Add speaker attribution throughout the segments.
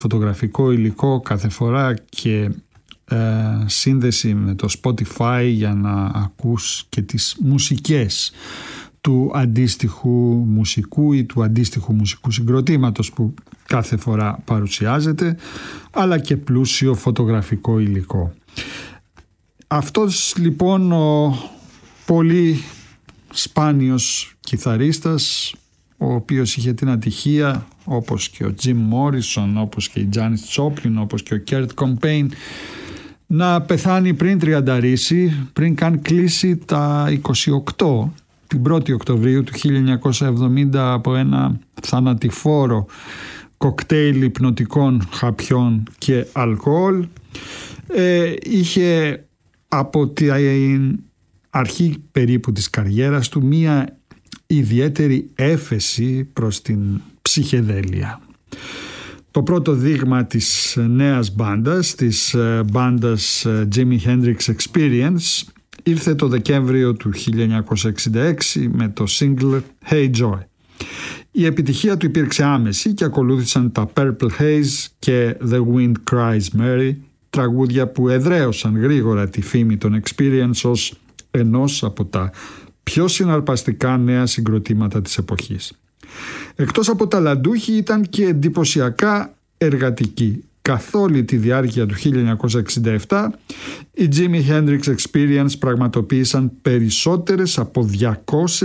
Speaker 1: φωτογραφικό υλικό κάθε φορά και σύνδεση με το Spotify για να ακούς και τις μουσικές του αντίστοιχου μουσικού ή του αντίστοιχου μουσικού συγκροτήματος που κάθε φορά παρουσιάζεται, αλλά και πλούσιο φωτογραφικό υλικό. Αυτός λοιπόν ο πολύ σπάνιος κιθαρίστας, ο οποίος είχε την ατυχία, όπως και ο Jim Morrison, όπως και η Janis Joplin, όπως και ο Kurt Cobain, να πεθάνει πριν τριανταρίσει, πριν καν κλείσει τα 28, την 1η Οκτωβρίου του 1970, από ένα θανατηφόρο κοκτέιλ υπνοτικών χαπιών και αλκοόλ. Είχε από την αρχή περίπου της καριέρας του μία ιδιαίτερη έφεση προς την ψυχεδέλεια. Το πρώτο δείγμα της νέας μπάντας, της μπάντας Jimi Hendrix Experience, ήρθε το Δεκέμβριο του 1966 με το single Hey Joy. Η επιτυχία του υπήρξε άμεση και ακολούθησαν τα Purple Haze και The Wind Cries Mary, τραγούδια που εδραίωσαν γρήγορα τη φήμη των Experience ως ενός από τα πιο συναρπαστικά νέα συγκροτήματα της εποχής. Εκτός από ταλαντούχοι, ήταν και εντυπωσιακά εργατικοί. Καθ' όλη τη διάρκεια του 1967 οι Jimi Hendrix Experience πραγματοποίησαν περισσότερες από 200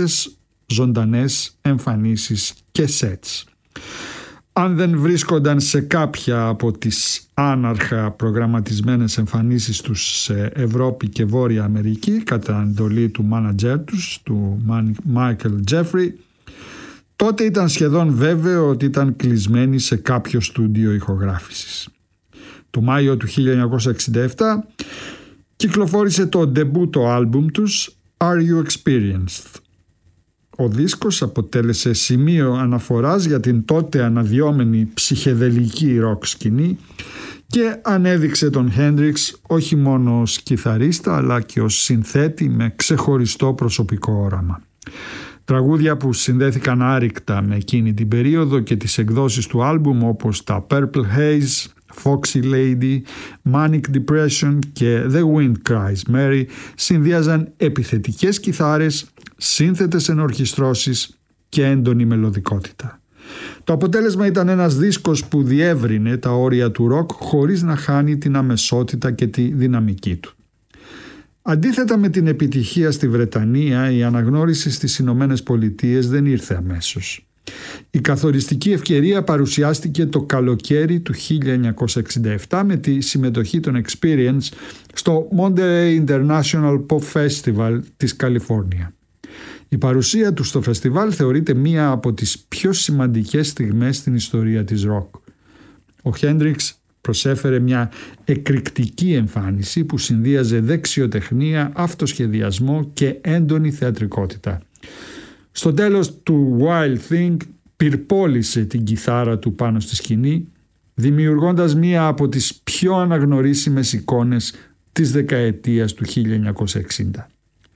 Speaker 1: ζωντανές εμφανίσεις και σετς. Αν δεν βρίσκονταν σε κάποια από τις άναρχα προγραμματισμένες εμφανίσεις τους σε Ευρώπη και Βόρεια Αμερική κατά εντολή του μάνατζερ τους, του Michael Jeffrey, τότε ήταν σχεδόν βέβαιο ότι ήταν κλεισμένοι σε κάποιο στούντιο ηχογράφησης. Το Μάιο του 1967 κυκλοφόρησε το ντεμπούτο άλμπουμ τους Are You Experienced. Ο δίσκος αποτέλεσε σημείο αναφοράς για την τότε αναδυόμενη ψυχεδελική ροκ σκηνή και ανέδειξε τον Hendrix όχι μόνο ως κιθαρίστα αλλά και ως συνθέτη με ξεχωριστό προσωπικό όραμα. Τραγούδια που συνδέθηκαν άρρηκτα με εκείνη την περίοδο και τις εκδόσεις του άλμπουμ, όπως τα Purple Haze, Foxy Lady, Manic Depression και The Wind Cries Mary, συνδύαζαν επιθετικές κιθάρες, σύνθετες ενορχιστρώσεις και έντονη μελωδικότητα. Το αποτέλεσμα ήταν ένας δίσκος που διεύρυνε τα όρια του ροκ χωρίς να χάνει την αμεσότητα και τη δυναμική του. Αντίθετα με την επιτυχία στη Βρετανία, η αναγνώριση στις Ηνωμένες Πολιτείες δεν ήρθε αμέσως. Η καθοριστική ευκαιρία παρουσιάστηκε το καλοκαίρι του 1967 με τη συμμετοχή των Experience στο Monterey International Pop Festival της Καλιφόρνια. Η παρουσία του στο φεστιβάλ θεωρείται μία από τις πιο σημαντικές στιγμές στην ιστορία της ροκ. Ο Hendrix προσέφερε μια εκρηκτική εμφάνιση που συνδύαζε δεξιοτεχνία, αυτοσχεδιασμό και έντονη θεατρικότητα. Στο τέλος του Wild Thing πυρπόλησε την κιθάρα του πάνω στη σκηνή, δημιουργώντας μία από τις πιο αναγνωρίσιμες εικόνες της δεκαετίας του 1960.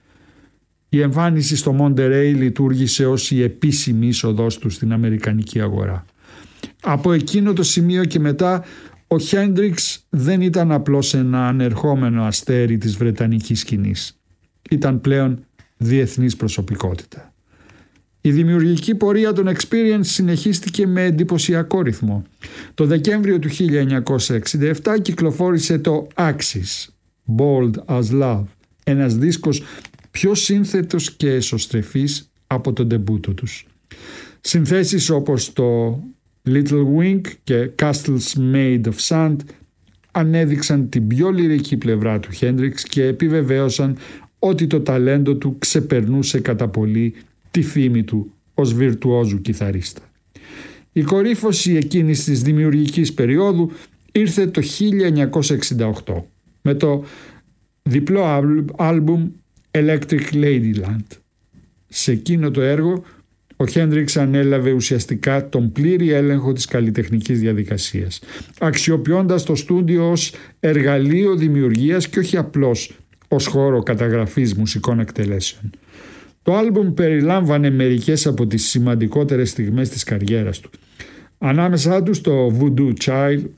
Speaker 1: Η εμφάνιση στο Monterey λειτουργήσε ως η επίσημη είσοδός του στην αμερικανική αγορά. Από εκείνο το σημείο και μετά ο Hendrix δεν ήταν απλώς ένα ανερχόμενο αστέρι της βρετανικής σκηνής. Ήταν πλέον διεθνής προσωπικότητα. Η δημιουργική πορεία των Experience συνεχίστηκε με εντυπωσιακό ρυθμό. Το Δεκέμβριο του 1967 κυκλοφόρησε το Axis, Bold as Love, ένας δίσκος πιο σύνθετος και εσωστρεφής από τον ντεμπούτο τους. Συνθέσεις όπως το Little Wing και Castles Made of Sand ανέδειξαν την πιο λυρική πλευρά του Hendrix και επιβεβαίωσαν ότι το ταλέντο του ξεπερνούσε κατά πολύ τη φήμη του ως βιρτουόζου κιθαρίστα. Η κορύφωση εκείνης της δημιουργικής περίοδου ήρθε το 1968 με το διπλό άλμπουμ Electric Ladyland. Σε εκείνο το έργο ο Hendrix ανέλαβε ουσιαστικά τον πλήρη έλεγχο της καλλιτεχνικής διαδικασίας, αξιοποιώντας το στούντιο ως εργαλείο δημιουργίας και όχι απλώς ως χώρο καταγραφής μουσικών εκτελέσεων. Το άλμπουμ περιλάμβανε μερικές από τις σημαντικότερες στιγμές της καριέρας του. Ανάμεσά τους το Voodoo Child,